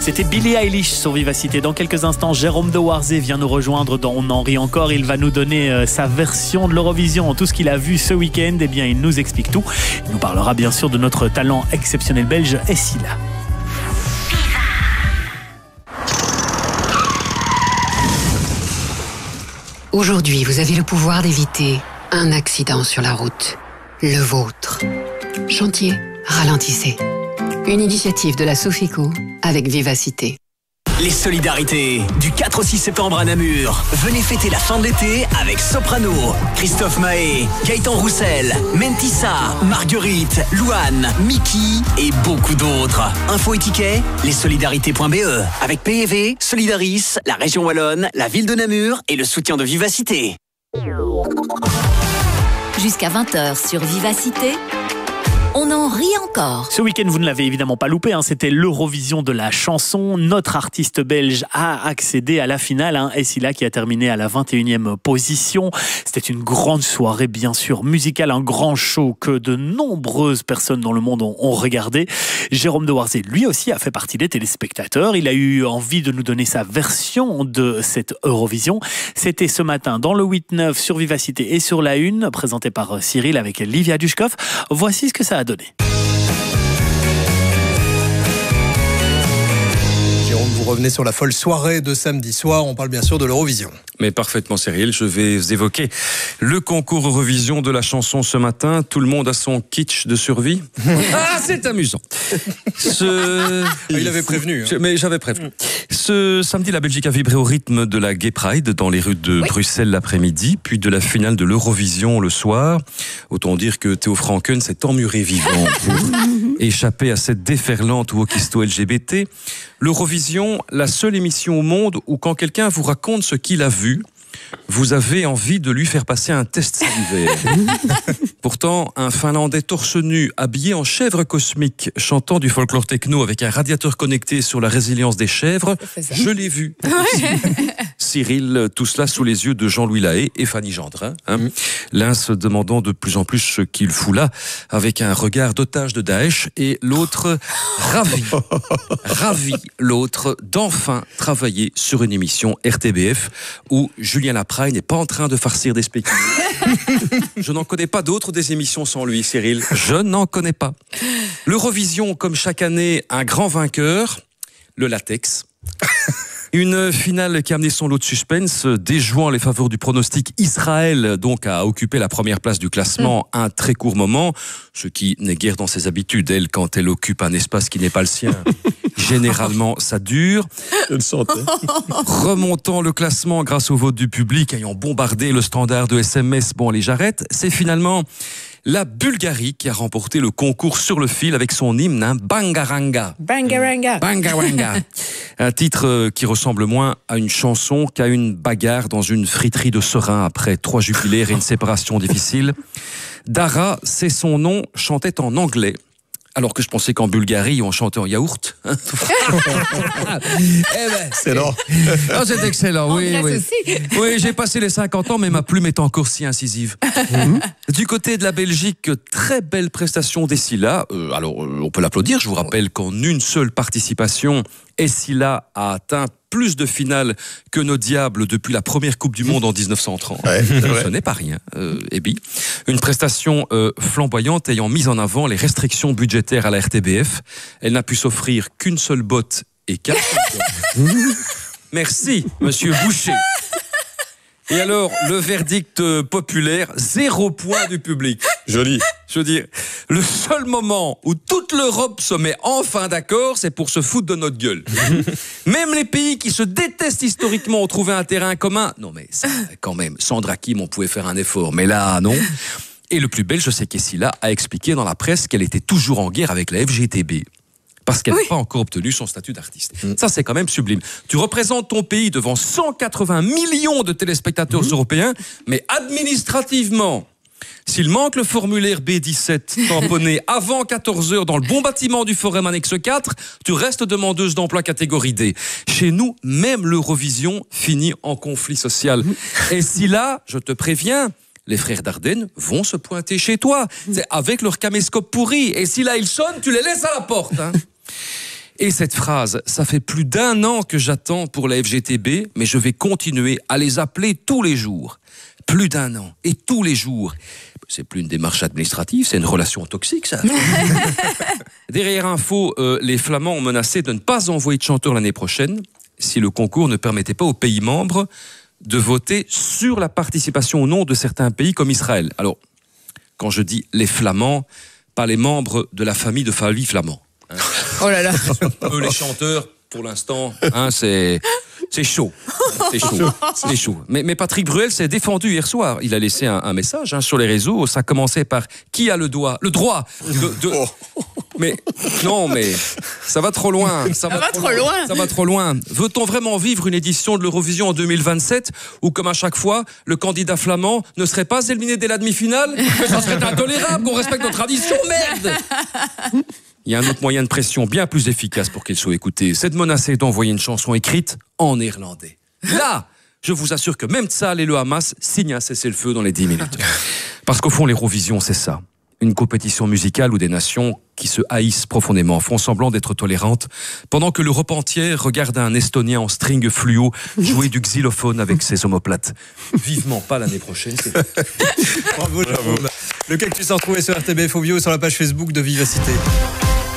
C'était Billie Eilish sur Vivacité. Dans quelques instants, Jérôme de Warzé vient nous rejoindre dans On en rit encore. Il va nous donner sa version de l'Eurovision, tout ce qu'il a vu ce week-end. Eh bien, il nous explique tout. Il nous parlera bien sûr de notre talent exceptionnel belge, Essila. Aujourd'hui, vous avez le pouvoir d'éviter un accident sur la route. Le vôtre. Chantier, ralentissez. Une initiative de la Sofico avec Vivacité. Les solidarités, du 4 au 6 septembre à Namur. Venez fêter la fin de l'été avec Soprano, Christophe Mahé, Gaëtan Roussel, Mentissa, Marguerite, Louane, Mickey et beaucoup d'autres. Infos et tickets, lessolidarités.be. Avec PEV, Solidaris, la région Wallonne, la ville de Namur et le soutien de Vivacité. Jusqu'à 20h sur Vivacité. On en rit encore. Ce week-end, vous ne l'avez évidemment pas loupé, c'était l'Eurovision de la chanson. Notre artiste belge a accédé à la finale, Essila qui a terminé à la 21e position. C'était une grande soirée, bien sûr, musicale, un grand show que de nombreuses personnes dans le monde ont regardé. Jérôme de Warzé, lui aussi, a fait partie des téléspectateurs. Il a eu envie de nous donner sa version de cette Eurovision. C'était ce matin dans le 8-9 sur Vivacité et sur la Une, présenté par Cyril avec Livia Dushkov. Voici ce que ça a donné. Jérôme, vous revenez sur la folle soirée de samedi soir. On parle bien sûr de l'Eurovision. Mais parfaitement, Cyril. Je vais évoquer le concours Eurovision de la chanson ce matin. Tout le monde a son kitsch de survie. Ah, c'est amusant. Il avait prévenu. Mais j'avais prévenu. Ce samedi, la Belgique a vibré au rythme de la Gay Pride dans les rues de Bruxelles l'après-midi, puis de la finale de l'Eurovision le soir. Autant dire que Théo Franken s'est emmuré vivant pour échapper à cette déferlante wokisто LGBT. L'Eurovision, la seule émission au monde où quand quelqu'un vous raconte ce qu'il a vu, vous avez envie de lui faire passer un test salivaire. Pourtant, un Finlandais torse nu, habillé en chèvre cosmique, chantant du folklore techno avec un radiateur connecté sur la résilience des chèvres, je l'ai vu. Cyril, tout cela sous les yeux de Jean-Louis Lahaye et Fanny Gendrin. L'un se demandant de plus en plus ce qu'il fout là, avec un regard d'otage de Daesh, et l'autre ravi l'autre d'enfin travailler sur une émission RTBF où Julien Lapraille n'est pas en train de farcir des spéculoos. Je n'en connais pas d'autres des émissions sans lui, Cyril. Je n'en connais pas. L'Eurovision, comme chaque année, un grand vainqueur, le latex. Une finale qui a amené son lot de suspense, déjouant les faveurs du pronostic. Israël, donc, a occupé la première place du classement un très court moment, ce qui n'est guère dans ses habitudes. Elle, quand elle occupe un espace qui n'est pas le sien, généralement, ça dure. Je le sentais. Remontant le classement grâce au vote du public, ayant bombardé le standard de SMS, bon, allez, j'arrête, c'est finalement la Bulgarie qui a remporté le concours sur le fil avec son hymne, Bangaranga. Bangaranga. Bangaranga. Un titre qui ressemble moins à une chanson qu'à une bagarre dans une friterie de serein après 3 jubilaires et une séparation difficile. Dara, c'est son nom, chantait en anglais. Alors que je pensais qu'en Bulgarie, on chantait en yaourt. Excellent. Ah, c'est excellent, oui. Aussi. Oui, j'ai passé les 50 ans, mais ma plume est encore si incisive. Du côté de la Belgique, très belle prestation d'Essila. Alors, on peut l'applaudir. Je vous rappelle qu'en une seule participation, Essila a atteint plus de finales que nos diables depuis la première Coupe du Monde en 1930. Ce n'est pas rien, Ebi. Une prestation flamboyante ayant mis en avant les restrictions budgétaires à la RTBF. Elle n'a pu s'offrir qu'une seule botte et 4 Merci, monsieur Boucher. Et alors, le verdict populaire, 0 point du public. Joli. Je veux dire, le seul moment où toute l'Europe se met enfin d'accord, c'est pour se foutre de notre gueule. Même les pays qui se détestent historiquement ont trouvé un terrain commun. Non mais ça, quand même, Sandra Kim, on pouvait faire un effort, mais là, non. Et le plus belge, c'est qu'Essila a expliqué dans la presse qu'elle était toujours en guerre avec la FGTB. Parce qu'elle n'a pas encore obtenu son statut d'artiste. Ça, c'est quand même sublime. Tu représentes ton pays devant 180 millions de téléspectateurs européens, mais administrativement, s'il manque le formulaire B17 tamponné avant 14h dans le bon bâtiment du Forum Annexe 4, tu restes demandeuse d'emploi catégorie D. Chez nous, même l'Eurovision finit en conflit social. Et si là, je te préviens, les frères Dardenne vont se pointer chez toi, avec leur caméscope pourri. Et si là, ils sonnent, tu les laisses à la porte. Et cette phrase, ça fait plus d'1 an que j'attends pour la FGTB, mais je vais continuer à les appeler tous les jours. Plus d'1 an, et tous les jours. C'est plus une démarche administrative, c'est une relation toxique, ça. Derrière Info, les Flamands ont menacé de ne pas envoyer de chanteurs l'année prochaine si le concours ne permettait pas aux pays membres de voter sur la participation ou non de certains pays comme Israël. Alors, quand je dis les Flamands, pas les membres de la famille de Fabi Flamand. Hein. Oh là là. Eux, les chanteurs, pour l'instant, hein, c'est chaud. C'est chaud. C'est chaud. Mais Patrick Bruel s'est défendu hier soir. Il a laissé un message sur les réseaux. Ça commençait par qui a le droit de... Mais non, mais ça va trop loin. Ça va trop loin. Veut-on vraiment vivre une édition de l'Eurovision en 2027 où, comme à chaque fois, le candidat flamand ne serait pas éliminé dès la demi-finale? Mais ça serait intolérable qu'on respecte nos traditions, merde. Il y a un autre moyen de pression bien plus efficace pour qu'il soit écouté, c'est de menacer d'envoyer une chanson écrite en néerlandais. Là, je vous assure que même Tzahal et le Hamas signent un cessez-le-feu dans les 10 minutes. Parce qu'au fond, l'Eurovision, c'est ça. Une compétition musicale où des nations qui se haïssent profondément font semblant d'être tolérantes, pendant que l'Europe entière regarde un Estonien en string fluo jouer du xylophone avec ses omoplates. Vivement pas l'année prochaine. Bravo. Le Cactus à retrouver sur RTBF Audio sur la page Facebook de Vivacité.